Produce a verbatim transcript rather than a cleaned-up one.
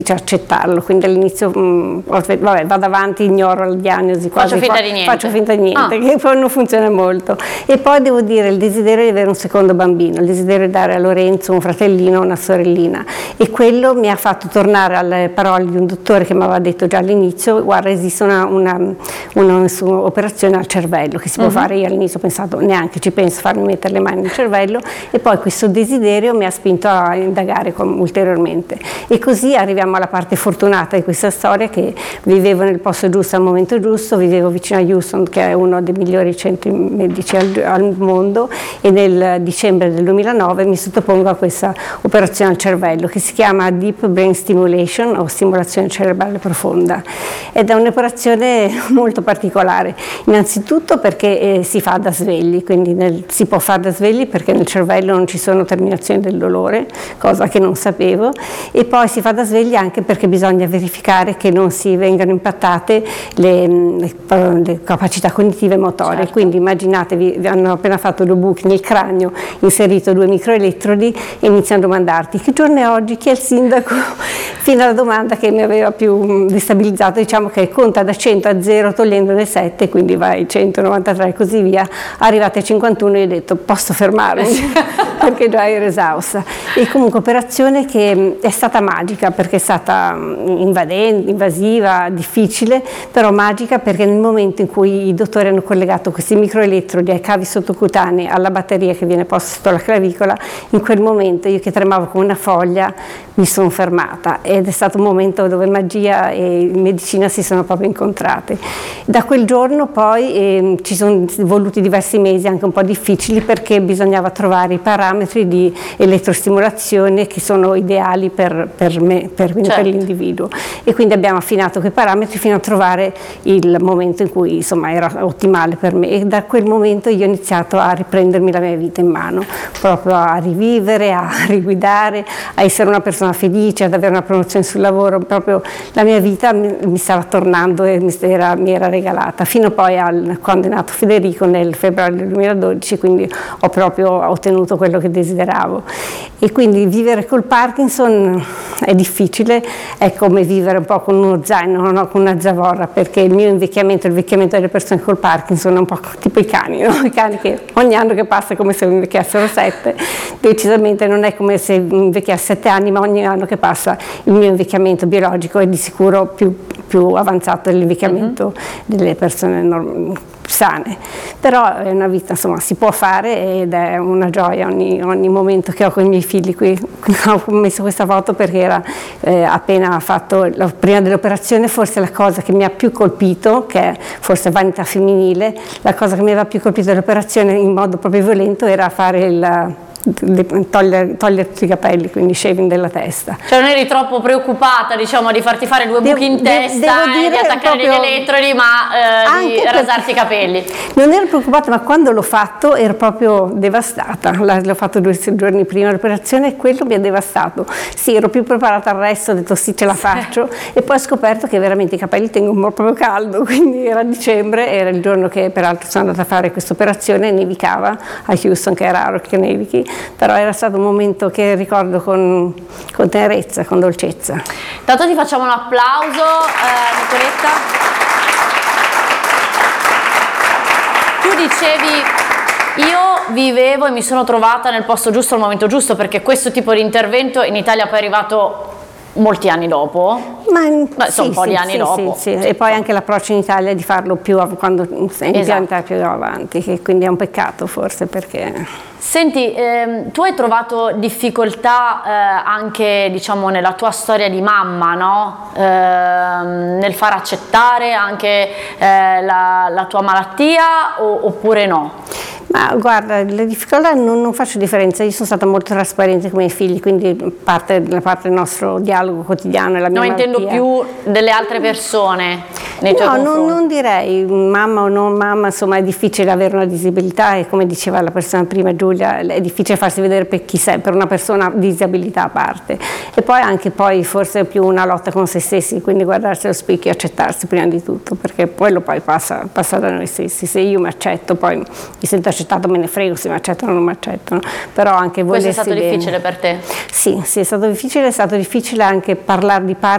accettarlo, quindi all'inizio mh, vabbè, vado avanti, ignoro la diagnosi, quasi, faccio finta di niente, faccio finta di niente ah. che poi non funziona molto. E poi devo dire il desiderio di avere un secondo bambino, il desiderio di dare a Lorenzo un fratellino, una sorellina, e quello mi ha fatto tornare alle parole di un dottore che mi aveva detto già all'inizio: guarda, esiste una, una, una, una operazione al cervello che si può uh-huh. fare. Io all'inizio ho pensato neanche ci penso a farmi mettere le mani nel cervello, e poi questo desiderio mi ha spinto a indagare con, ulteriormente, e così arriviamo alla parte fortunata di questa storia, che vivevo nel posto giusto al momento giusto, vivevo vicino a Houston, che è uno dei migliori centri medici al, al mondo, e nel dicembre del duemilanove mi sottopongo a questa operazione al cervello che si chiama Deep Brain Stimulation o stimolazione cerebrale profonda, ed è un'operazione molto particolare, innanzitutto perché eh, si fa da svegli, quindi nel, si può fare da svegli perché nel cervello non ci sono terminazioni del dolore, cosa che non sapevo, e poi si fa da svegli anche perché bisogna verificare che non si vengano impattate le, le, le capacità cognitive e motorie. Certo. Quindi immaginatevi, vi hanno appena fatto due buchi nel cranio, inserito due microelettrodi e iniziano a domandarti che giorno è oggi, chi è il sindaco, fino alla domanda che mi aveva più destabilizzato, diciamo che conta da cento a zero togliendone sette, quindi vai centonovantatré e così via, arrivate a cinquantuno e ho detto posso fermarmi perché già ero esausta. E comunque operazione che è stata magica perché è stata invadente, invasiva, difficile, però magica, perché nel momento in cui i dottori hanno collegato questi microelettrodi ai cavi sottocutanei alla batteria che viene posta sotto la clavicola, in quel momento io che tremavo come una foglia mi sono fermata, ed è stato un momento dove magia e medicina si sono proprio incontrate. Da quel giorno poi eh, ci sono voluti diversi mesi anche un po' difficili, perché bisognava trovare i parametri di elettrostimolazione che sono ideali per, per me, per, certo. per l'individuo, e quindi abbiamo affinato quei parametri fino a trovare il momento in cui insomma era ottimale per me, e da quel momento io ho iniziato a riprendermi la mia vita in mano, proprio a rivivere, a riguidare, a essere una persona felice, ad avere una promozione sul lavoro, proprio la mia vita mi, mi stava tornando e mi era, mi era regalata, fino poi al, quando è nato Federico nel febbraio del duemiladodici, quindi ho proprio ottenuto quello che desideravo. E quindi vivere col Parkinson è difficile, è come vivere un po' con uno zaino, no? Con una zavorra, perché il mio invecchiamento, il invecchiamento delle persone col Parkinson è un po' tipo i cani, no? I cani che ogni anno che passa è come se invecchiassero sette, decisamente non è come se invecchiasse sette anni, ma ogni anno che passa il mio invecchiamento biologico è di sicuro più, più avanzato dell'invecchiamento uh-huh. delle persone normali, sane. Però è una vita, insomma, si può fare, ed è una gioia ogni, ogni momento che ho con i miei figli. Qui ho messo questa foto perché era eh, appena fatto, la, prima dell'operazione, forse la cosa che mi ha più colpito, che è forse vanità femminile, la cosa che mi aveva più colpito dell'operazione in modo proprio violento era fare il Togliere, togliere tutti i capelli, quindi shaving della testa. Cioè non eri troppo preoccupata, diciamo, di farti fare due buchi in testa e di attaccare gli elettrodi, ma eh, di rasarti i capelli? Non ero preoccupata, ma quando l'ho fatto ero proprio devastata. L'ho fatto due giorni prima dell'operazione e quello mi ha devastato. Sì, ero più preparata al resto, ho detto sì, ce la faccio, e poi ho scoperto che veramente i capelli tengono proprio caldo, quindi era dicembre, era il giorno che peraltro sono andata a fare questa operazione, nevicava a Houston, che è raro che nevichi, però era stato un momento che ricordo con, con tenerezza, con dolcezza. Tanto ti facciamo un applauso, eh, Nicoletta. Tu dicevi, io vivevo e mi sono trovata nel posto giusto al momento giusto, perché questo tipo di intervento in Italia poi è arrivato molti anni dopo. Ma in, Beh, sono sì, un po' sì, di anni sì, dopo. Sì, sì. E poi anche l'approccio in Italia di farlo più quando sei esatto. più avanti, che quindi è un peccato forse, perché... Senti, ehm, tu hai trovato difficoltà eh, anche, diciamo, nella tua storia di mamma, no? Ehm, nel far accettare anche eh, la, la tua malattia, o, oppure no? Ma guarda, le difficoltà non, non faccio differenza, io sono stata molto trasparente con i miei figli, quindi parte, parte del nostro dialogo quotidiano è la mia No, malattia. intendo più delle altre persone nei tuoi No, confronti. non, non direi mamma o non mamma, insomma è difficile avere una disabilità, e come diceva la persona prima, Giulia, è difficile farsi vedere per chi sei, per una persona disabilità a parte, e poi anche poi forse più una lotta con se stessi, quindi guardarsi allo specchio e accettarsi prima di tutto, perché quello poi passa, passa da noi stessi. Se io mi accetto, poi mi sento accettato, me ne frego se mi accettano o non mi accettano, però anche questo è stato bene. difficile per te? Sì, sì, è stato difficile, è stato difficile anche parlare di parte